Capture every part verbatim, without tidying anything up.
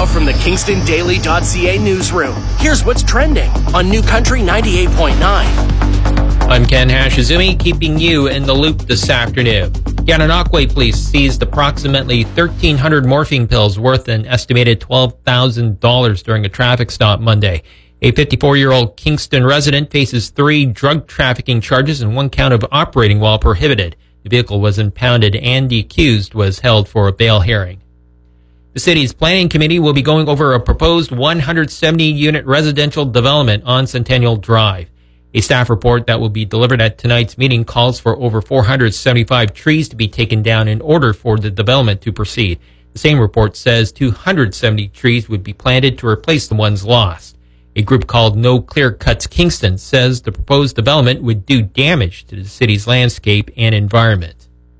Now from the Kingston Daily dot C A newsroom, here's what's trending on New Country ninety-eight point nine. I'm Ken Hashizumi, keeping you in the loop this afternoon. Gananoque police seized approximately thirteen hundred morphine pills worth an estimated twelve thousand dollars during a traffic stop Monday. A fifty-four-year-old Kingston resident faces three drug trafficking charges and one count of operating while prohibited. The vehicle was impounded and the accused was held for a bail hearing. The city's planning committee will be going over a proposed one hundred seventy unit residential development on Centennial Drive. A staff report that will be delivered at tonight's meeting calls for over four hundred seventy-five trees to be taken down in order for the development to proceed. The same report says two hundred seventy trees would be planted to replace the ones lost. A group called No Clear Cuts Kingston says the proposed development would do damage to the city's landscape and environment.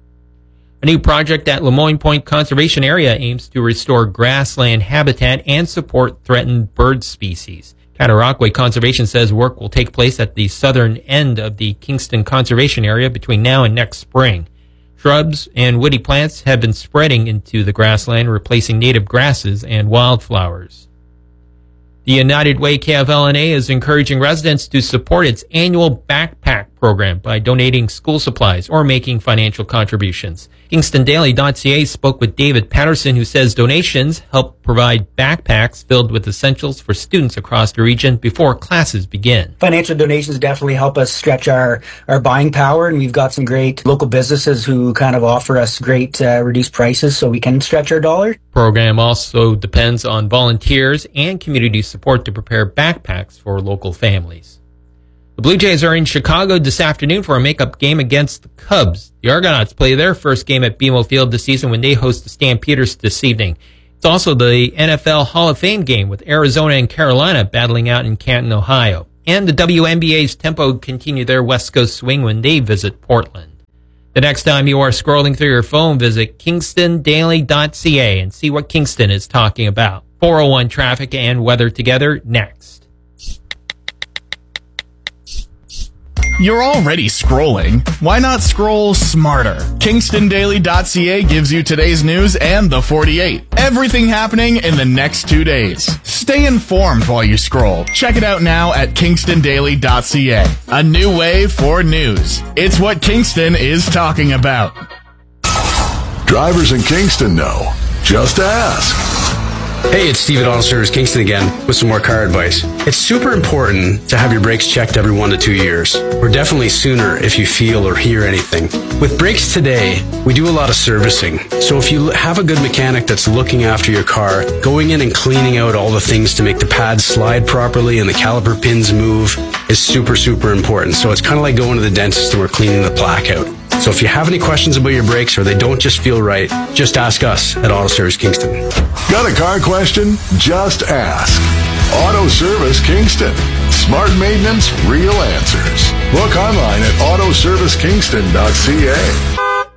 A new project at Lemoyne Point Conservation Area aims to restore grassland habitat and support threatened bird species. Cataraqui Conservation says work will take place at the southern end of the Kingston Conservation Area between now and next spring. Shrubs and woody plants have been spreading into the grassland, replacing native grasses and wildflowers. The United Way K F L N A is encouraging residents to support its annual backpack program by donating school supplies or making financial contributions. Kingston Daily dot C A spoke with David Patterson, who says donations help provide backpacks filled with essentials for students across the region before classes begin. Financial donations definitely help us stretch our, our buying power, and we've got some great local businesses who kind of offer us great uh, reduced prices so we can stretch our dollar. Program also depends on volunteers and community support to prepare backpacks for local families. The Blue Jays are in Chicago this afternoon for a makeup game against the Cubs. The Argonauts play their first game at B M O Field this season when they host the Stampeders this evening. It's also the N F L Hall of Fame game with Arizona and Carolina battling out in Canton, Ohio. And the W N B A's Tempo continue their West Coast swing when they visit Portland. The next time you are scrolling through your phone, visit Kingston Daily dot C A and see what Kingston is talking about. four oh one traffic and weather together next. You're already scrolling. Why not scroll smarter? Kingston Daily dot C A gives you today's news and the forty-eight. Everything happening in the next two days. Stay informed while you scroll. Check it out now at Kingston Daily dot C A. A new way for news. It's what Kingston is talking about. Drivers in Kingston know. Just ask. Hey, it's Steve at Auto Service Kingston again with some more car advice. It's super important to have your brakes checked every one to two years, or definitely sooner if you feel or hear anything. With Brakes Today, we do a lot of servicing. So if you have a good mechanic that's looking after your car, going in and cleaning out all the things to make the pads slide properly and the caliper pins move is super, super important. So it's kind of like going to the dentist and we're cleaning the plaque out. So if you have any questions about your brakes or they don't just feel right, just ask us at Auto Service Kingston. Got a car question? Just ask. Auto Service Kingston. Smart maintenance, real answers. Look online at auto service kingston dot C A.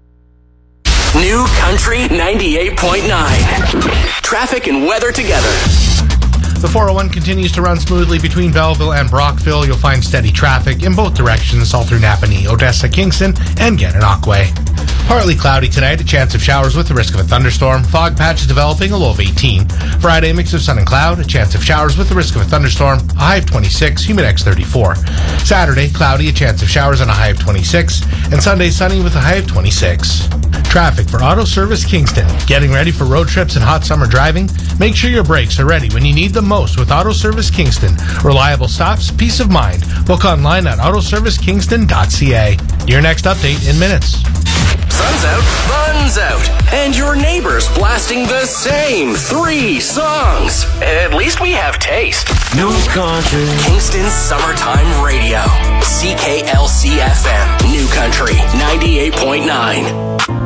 New Country ninety-eight point nine. Traffic and weather together. The four oh one continues to run smoothly between Belleville and Brockville. You'll find steady traffic in both directions, all through Napanee, Odessa, Kingston, and Gananoque. Partly cloudy tonight, a chance of showers with the risk of a thunderstorm. Fog patches developing, a low of eighteen. Friday, mix of sun and cloud, a chance of showers with the risk of a thunderstorm, a high of twenty-six, humidex thirty-four. Saturday, cloudy, a chance of showers and a high of twenty-six. And Sunday, sunny with a high of twenty-six. Traffic for Auto Service Kingston. Getting ready for road trips and hot summer driving? Make sure your brakes are ready when you need them most with Auto Service Kingston. Reliable stops, peace of mind. Book online at auto service kingston dot C A. Your next update in minutes. Sun's out, fun's out, and your neighbor's blasting the same three songs. At least we have taste. New Country. Kingston's Summertime Radio. C K L C F M. New Country ninety-eight point nine.